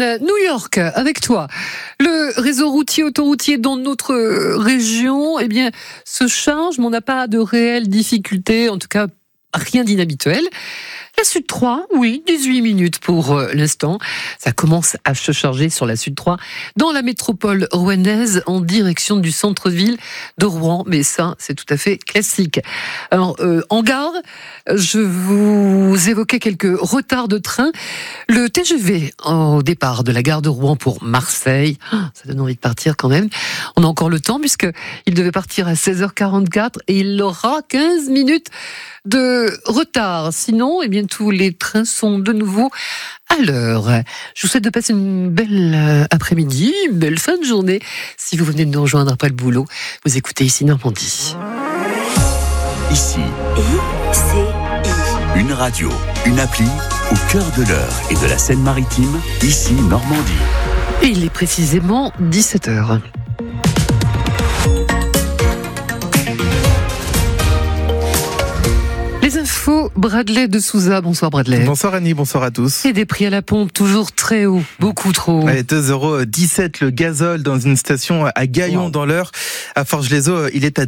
emmène New York avec toi. Le réseau routier autoroutier dans notre région, se charge, mais on n'a pas de réelles difficultés, en tout cas rien d'inhabituel. La Sud 3, oui, 18 minutes pour l'instant. Ça commence à se charger sur la Sud 3 dans la métropole rouennaise en direction du centre-ville de Rouen. Mais ça, c'est tout à fait classique. Alors, en gare, je vous évoquais quelques retards de train. Le TGV au départ de la gare de Rouen pour Marseille, ça donne envie de partir quand même. On a encore le temps puisqu'il devait partir à 16h44 et il aura 15 minutes de retard. Sinon, tous les trains sont de nouveau à l'heure. Je vous souhaite de passer une belle après-midi, une belle fin de journée. Si vous venez de nous rejoindre après le boulot, vous écoutez Ici Normandie. Ici, une radio, une appli au cœur de l'Eure et de la Seine-Maritime. Ici Normandie. Et il est précisément 17h. Les infos, Bradley de Souza. Bonsoir Bradley. Bonsoir Annie, bonsoir à tous. Et des prix à la pompe toujours très hauts, beaucoup trop. Ouais, 2,17€ le gazole dans une station à Gaillon dans l'Eure. À Forges-les-Eaux, il est à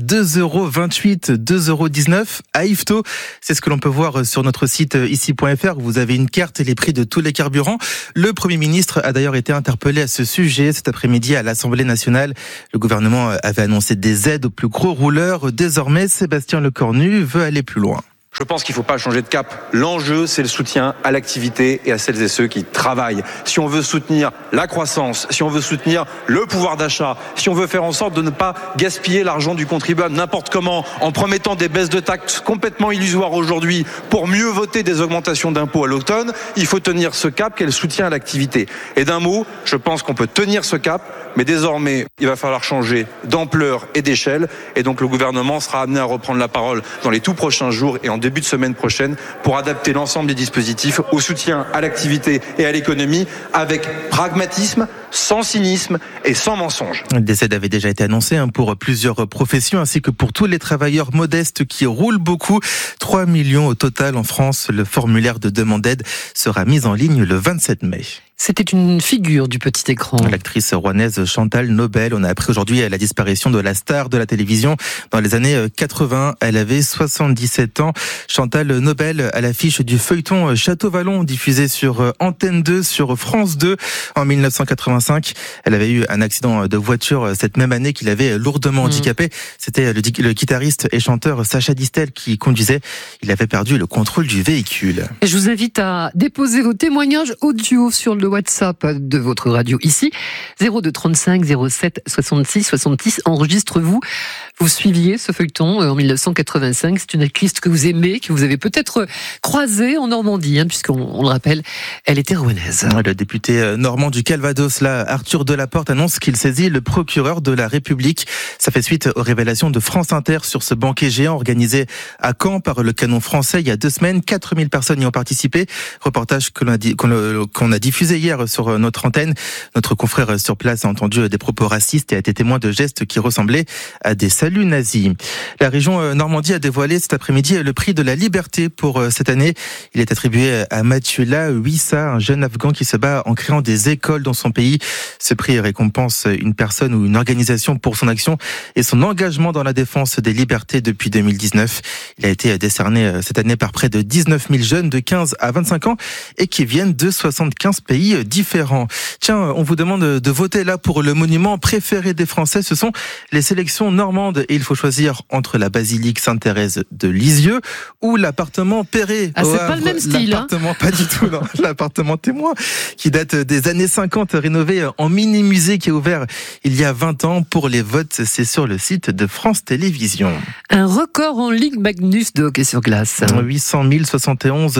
2,28€, 2,19€ à Yvetot. C'est ce que l'on peut voir sur notre site ici.fr où vous avez une carte et les prix de tous les carburants. Le Premier ministre a d'ailleurs été interpellé à ce sujet cet après-midi à l'Assemblée nationale. Le gouvernement avait annoncé des aides aux plus gros rouleurs. Désormais, Sébastien Lecornu veut aller plus loin. Je pense qu'il ne faut pas changer de cap. L'enjeu, c'est le soutien à l'activité et à celles et ceux qui travaillent. Si on veut soutenir la croissance, si on veut soutenir le pouvoir d'achat, si on veut faire en sorte de ne pas gaspiller l'argent du contribuable n'importe comment, en promettant des baisses de taxes complètement illusoires aujourd'hui pour mieux voter des augmentations d'impôts à l'automne, il faut tenir ce cap qu'est le soutien à l'activité. Et d'un mot, je pense qu'on peut tenir ce cap, mais désormais, il va falloir changer d'ampleur et d'échelle. Et donc le gouvernement sera amené à reprendre la parole dans les tout prochains jours et en début de semaine prochaine pour adapter l'ensemble des dispositifs au soutien à l'activité et à l'économie avec pragmatisme, sans cynisme et sans mensonge. Des aides avaient déjà été annoncées pour plusieurs professions ainsi que pour tous les travailleurs modestes qui roulent beaucoup. 3 millions au total en France. Le formulaire de demande d'aide sera mis en ligne le 27 mai. C'était une figure du petit écran. L'actrice rouennaise Chantal Nobel. On a appris aujourd'hui la disparition de la star de la télévision dans les années 80. Elle avait 77 ans. Chantal Nobel à l'affiche du feuilleton Château Vallon diffusé sur Antenne 2 sur France 2 en 1985. Elle avait eu un accident de voiture cette même année qui l'avait lourdement handicapé. C'était le guitariste et chanteur Sacha Distel qui conduisait. Il avait perdu le contrôle du véhicule. Et je vous invite à déposer vos témoignages audio sur le WhatsApp de votre radio ici, 02 35 07 66 66. Enregistre-vous. Vous suiviez ce feuilleton en 1985. C'est une actrice que vous aimez, que vous avez peut-être croisée en Normandie, puisqu'on le rappelle, elle était rouennaise. Le député normand du Calvados, Arthur Delaporte, annonce qu'il saisit le procureur de la République. Ça fait suite aux révélations de France Inter sur ce banquet géant organisé à Caen par le Canon français il y a 2 semaines. 4000 personnes y ont participé. Reportage qu'on a diffusé hier sur notre antenne. Notre confrère sur place a entendu des propos racistes et a été témoin de gestes qui ressemblaient à des saluts nazis. La région Normandie a dévoilé cet après-midi le prix de la liberté pour cette année. Il est attribué à Mathula Wissa, un jeune Afghan qui se bat en créant des écoles dans son pays. Ce prix récompense une personne ou une organisation pour son action et son engagement dans la défense des libertés depuis 2019. Il a été décerné cette année par près de 19 000 jeunes de 15 à 25 ans et qui viennent de 75 pays différents. Tiens, on vous demande de voter là pour le monument préféré des Français. Ce sont les sélections normandes et il faut choisir entre la basilique Sainte-Thérèse de Lisieux ou l'appartement Perret. Ah, c'est pas le même style. L'appartement, pas du tout, non. L'appartement Témoin qui date des années 50, rénové en mini-musée qui est ouvert il y a 20 ans. Pour les votes, c'est sur le site de France Télévisions. Un record en Ligue Magnus de hockey sur glace. 871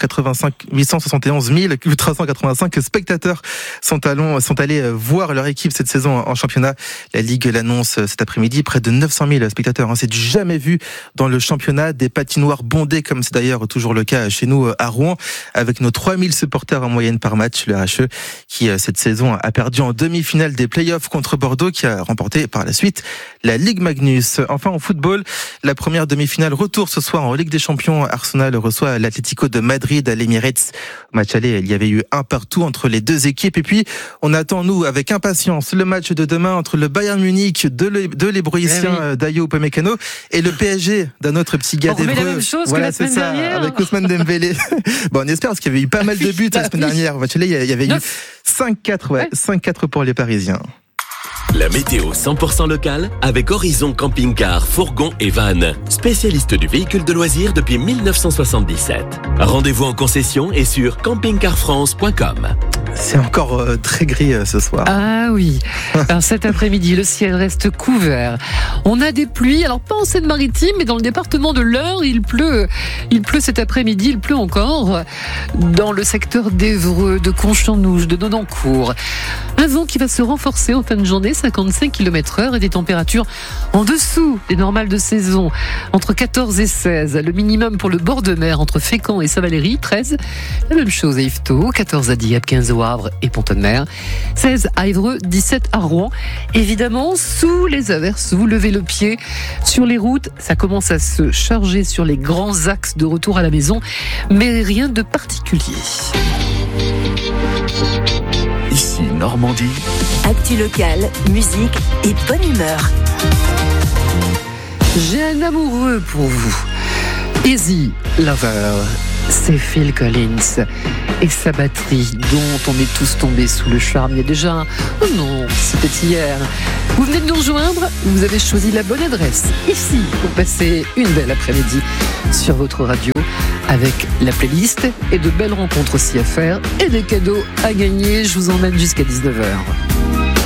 385 spectateurs sont allés voir leur équipe cette saison en championnat. La Ligue l'annonce cet après-midi, près de 900 000 spectateurs. C'est du jamais vu dans le championnat. Des patinoires bondées, comme c'est d'ailleurs toujours le cas chez nous à Rouen, avec nos 3000 supporters en moyenne par match. Le RHE qui, cette saison, a perdu en demi-finale des playoffs contre Bordeaux, qui a remporté par la suite la Ligue Magnus. Enfin, en football, la première demi-finale retour ce soir en Ligue des Champions. Arsenal reçoit l'Atlético de Madrid à l'Emirates. Au match aller, il y avait eu 1-1 partout entre les deux équipes. Et puis, on attend, nous, avec impatience, le match de demain entre le Bayern Munich de l'Hébroïcien Dayo Upamecano et le PSG d'un autre petit gars d'Évreux. On remet la même chose que la semaine dernière. Avec Ousmane Dembélé. Bon, on espère, parce qu'il y avait eu pas mal de buts la semaine dernière. Il y avait eu 5-4 pour les Parisiens. La météo 100% locale avec Horizon Camping-Car, Fourgon et Van, spécialiste du véhicule de loisirs depuis 1977. Rendez-vous en concession et sur campingcarfrance.com. C'est encore très gris ce soir. Ah oui. Alors cet après-midi, le ciel reste couvert. On a des pluies, alors pas en Seine-Maritime, mais dans le département de l'Eure, il pleut cet après-midi, il pleut encore dans le secteur d'Évreux, de Conchamnouche, de Nonancourt. Un vent qui va se renforcer en fin de journée, 55 km/h et des températures en dessous des normales de saison, entre 14 et 16. Le minimum pour le bord de mer entre Fécamp et Saint-Valery, 13. La même chose à Yvetot, 14 à Dieppe, 15 au Havre et Pont-de-Mer, 16 à Évreux, 17 à Rouen. Évidemment, sous les averses, vous levez le pied sur les routes. Ça commence à se charger sur les grands axes de retour à la maison, mais rien de particulier. Ici Normandie. Actu locale, musique et bonne humeur. J'ai un amoureux pour vous. Easy Lover, c'est Phil Collins et sa batterie dont on est tous tombés sous le charme. Il y a déjà oh non, c'était hier. Vous venez de nous rejoindre, vous avez choisi la bonne adresse ici pour passer une belle après-midi sur votre radio avec la playlist et de belles rencontres aussi à faire et des cadeaux à gagner. Je vous emmène jusqu'à 19h.